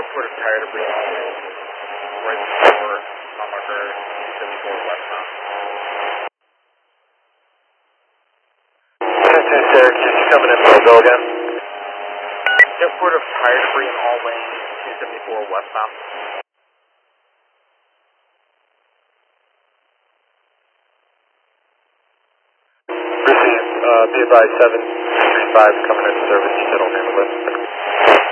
Report of tire debris right before mile marker 274 westbound. 10-2 Syracuse, coming in for the bill again. Report of tire debris in all lanes 274 westbound. Received, be advised 735 coming into service, you said on handle it.